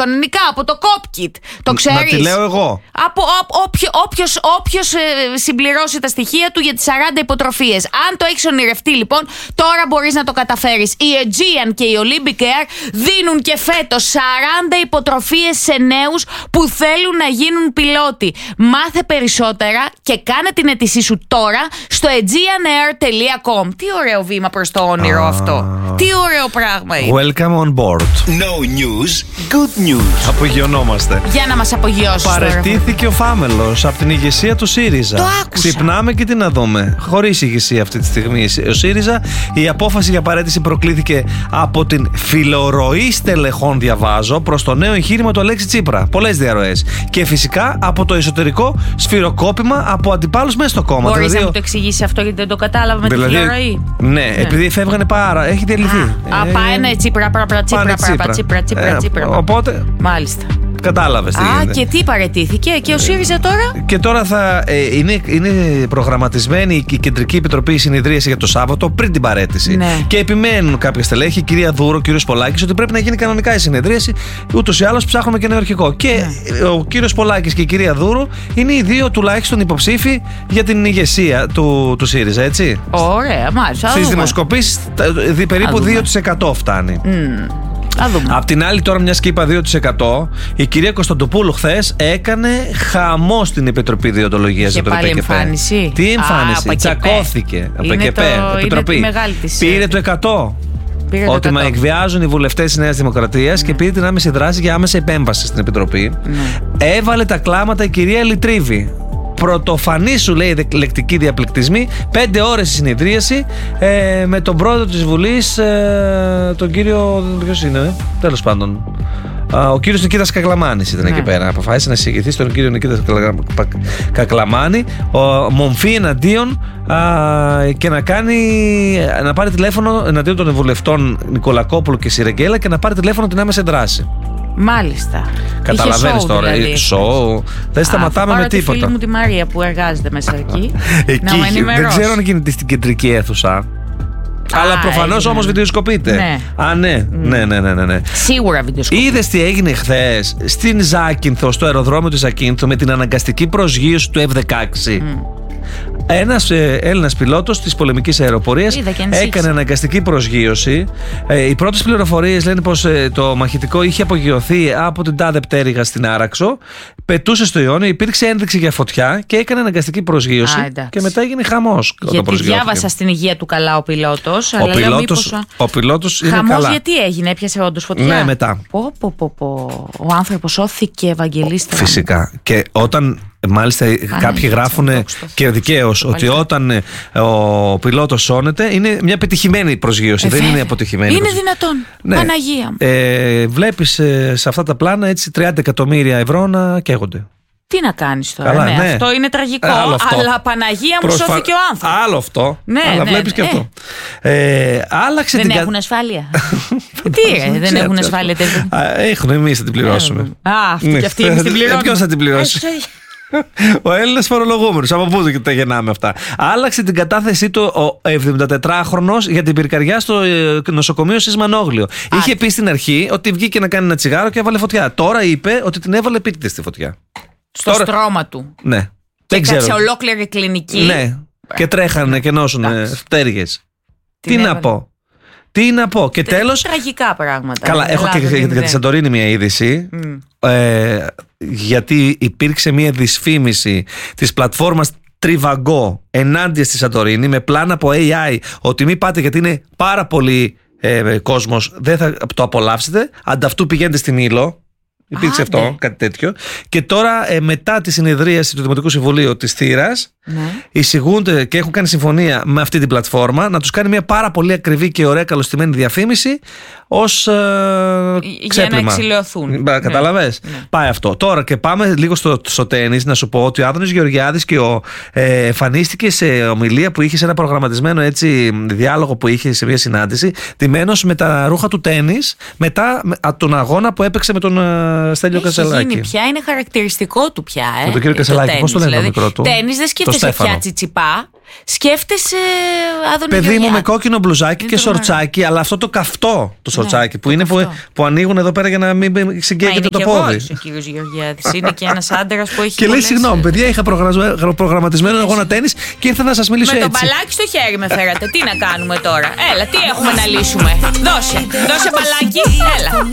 κανονικά από το COPKIT. Το ξέρεις? Να τη λέω εγώ. Από όποιος συμπληρώσει τα στοιχεία του για τις 40 υποτροφίες. Αν το έχεις ονειρευτεί λοιπόν, τώρα μπορείς να το καταφέρεις. Η Aegean και η Olympic Air δίνουν και φέτος 40 υποτροφίες σε νέους που θέλουν να γίνουν πιλότοι. Μάθε περισσότερα και κάνε την αίτησή σου τώρα στο aegeanair.com. Τι ωραίο βήμα προς το όνειρο αυτό. Τι ωραίο πράγμα είναι. Welcome on board. No news, good news. Απογειωνόμαστε. Για να μας απογειώσεις. Παραιτήθηκε ο Φάμελος από την ηγεσία του ΣΥΡΙΖΑ. Το άκουσα. Ξυπνάμε και τι να δούμε. Χωρίς ηγεσία αυτή τη στιγμή ο ΣΥΡΙΖΑ. Η απόφαση για παραίτηση προκλήθηκε από την φιλορροή στελεχών, διαβάζω, προς το νέο εγχείρημα του Αλέξη Τσίπρα. Πολλές διαρροές. Και φυσικά από το εσωτερικό σφυροκόπημα από αντιπάλους μέσα στο κόμμα. Μπορείς να μου το εξηγήσει αυτό, γιατί δεν το κατάλαβα με τη φιλορροή. Ναι, επειδή φεύγανε πάρα. Έχει διαλυθεί. Πάει ένα Τσίπρα. Οπότε. Μάλιστα. Κατάλαβες τι γίνεται. Και τι παραιτήθηκε, και ο ΣΥΡΙΖΑ τώρα. Και τώρα θα είναι προγραμματισμένη η Κεντρική Επιτροπή συνεδρίαση για το Σάββατο πριν την παραίτηση. Ναι. Και επιμένουν κάποια στελέχη, η κυρία Δούρο, ο κύριος Πολάκης, ότι πρέπει να γίνει κανονικά η συνεδρίαση. Ούτως ή άλλως ψάχνουμε και νέο αρχικό. Και ο κύριος Πολάκης και η κυρία Δούρο είναι οι δύο τουλάχιστον υποψήφοι για την ηγεσία του ΣΥΡΙΖΑ, έτσι. Ωραία, μάλιστα. Στις δημοσκοπήσεις περίπου 2% φτάνει. Απ' την άλλη, τώρα, μιας και είπα 2%, η κυρία Κωνσταντοπούλου χθες έκανε χαμό στην Επιτροπή Διοντολογίας για το ΕΠΕΚΕΠΕ. Εμφάνιση. Τι εμφάνιση? Τσακώθηκε. Επιτροπή. Πήρε το 100. Ότι με εκβιάζουν οι βουλευτές της Νέας Δημοκρατίας και πήρε την άμεση δράση για άμεση επέμβαση στην Επιτροπή. Έβαλε τα κλάματα η κυρία Λιτρίβη. Πρωτοφανή, σου λέει, λεκτική διαπληκτισμή. 5 ώρες η συνεδρίαση με τον πρόεδρο της Βουλής, τον κύριο. Ποιος είναι, τέλος πάντων. Ο κύριος Νικήτας Κακλαμάνης ήταν εκεί πέρα. Αποφάσισε να εισηγηθεί στον κύριο Νικήτα Κακλαμάνη, μομφή εναντίον, και να πάρει τηλέφωνο εναντίον των βουλευτών Νικολακόπουλου και Σιρεγγέλα και να πάρει τηλέφωνο την άμεση δράση. Μάλιστα. Καταλαβαίνεις τώρα. Δηλαδή. Σοου. Δεν σταματάμε με τίποτα. Τη φίλη μου τη Μαρία που εργάζεται μέσα εκεί. Δεν ξέρω αν γίνεται στην κεντρική αίθουσα. Αλλά προφανώς όμως βιντεοσκοπείται. Ναι. Ναι. Σίγουρα βιντεοσκοπείται. Είδες τι έγινε χθες στην Ζάκυνθο, στο αεροδρόμιο του Ζακύνθου, με την αναγκαστική προσγείωση του F-16. Ένας Έλληνας πιλότος της πολεμικής αεροπορίας έκανε αναγκαστική προσγείωση. Οι πρώτες πληροφορίες λένε πως το μαχητικό είχε απογειωθεί από την τάδε πτέρυγα στην Άραξο, πετούσε στο Ιόνιο, υπήρξε ένδειξη για φωτιά και έκανε αναγκαστική προσγείωση. Και μετά έγινε χαμός. Γιατί διάβασα στην υγεία του καλά ο πιλότος. Ο πιλότος είναι χαμός καλά. Γιατί έγινε, έπιασε όντως φωτιά? Ναι, μετά. Ο άνθρωπος σώθηκε, Ευαγγελίστα. Φυσικά. Και όταν. Μάλιστα, κάποιοι γράφουν και δικαίως ότι όταν ο πιλότος σώνεται, είναι μια πετυχημένη προσγείωση. Δεν είναι αποτυχημένη. Είναι δυνατόν. Ναι. Παναγία μου. Βλέπεις σε αυτά τα πλάνα έτσι 30 εκατομμύρια ευρώ να καίγονται. Τι να κάνεις τώρα? Καλά, ναι. Αυτό είναι τραγικό. Αλλά Παναγία μου, σώθηκε ο άνθρωπος. Άλλο αυτό. Ναι, αλλά βλέπεις και αυτό. Άλλαξε δεν έχουν ασφάλεια. Τι δεν έχουν ασφάλεια? Έχουν, εμείς θα την πληρώσουμε. Αυτή και αυτή εμείς την πληρώνουμε. Ποιος θα την πληρώσει? Ο Έλληνας φορολογούμενος. Από πού τα γεννάμε αυτά? Άλλαξε την κατάθεσή του ο 74χρονος για την πυρκαγιά στο νοσοκομείο Σισμανόγλιο. Είχε πει στην αρχή ότι βγήκε να κάνει ένα τσιγάρο και έβαλε φωτιά. Τώρα είπε ότι την έβαλε επίτηδες στη φωτιά. Στο στρώμα του. Ναι. Και κάτσε ολόκληρη κλινική. Ναι. Και τρέχανε και νόσουν φτέργες. Τι να πω. Και τέλος. Τραγικά πράγματα. Καλά, έχω και για τη Σαντορίνη μια είδηση. Γιατί υπήρξε μια δυσφήμιση της πλατφόρμας Trivago ενάντια στη Σαντορίνη με πλάνα από AI ότι μην πάτε γιατί είναι πάρα πολύ κόσμος, δεν θα το απολαύσετε, ανταυτού πηγαίνετε στη Μήλο. Υπήρξε αυτό, κάτι τέτοιο. Και τώρα μετά τη συνεδρίαση του Δημοτικού Συμβουλίου της Θήρας, εισηγούνται και έχουν κάνει συμφωνία με αυτή την πλατφόρμα να τους κάνει μια πάρα πολύ ακριβή και ωραία καλωστημένη διαφήμιση ως ξέπλυμα. Για να εξηλαιωθούν. Καταλαβες. Πάει αυτό. Τώρα και πάμε λίγο στο τένις. Να σου πω ότι ο Άδωνης Γεωργιάδης εμφανίστηκε σε ομιλία που είχε, σε ένα προγραμματισμένο έτσι διάλογο που είχε σε μια συνάντηση, ντυμένος με τα ρούχα του τένις μετά τον αγώνα που έπαιξε με τον Στέλιο Κασελάκη. Πια είναι χαρακτηριστικό του πια. Με τον κύριο Κασελάκη, πώς το λένε το μικρό του? Τένις δεν σκέφτεσαι πια τσιτσιπά. Σκέφτεσαι Άδωνη Παιδί Γεωργιάδη. μου με κόκκινο μπλουζάκι και σορτσάκι, αλλά αυτό το καυτό το σορτσάκι που είναι που ανοίγουν εδώ πέρα για να μην συγκέγεται το πόδι. Ο κύριος Γεωργιάδης είναι και ένας άντρας που έχει. Και λέει συγγνώμη, παιδιά, είχα προγραμματισμένο αγώνα τένις και ήρθα να σας μιλήσω έτσι. Με το μπαλάκι στο χέρι με φέρατε. Τι να κάνουμε τώρα? Έλα, τι έχουμε να λύσουμε? Δώσε μπαλάκι, έλα.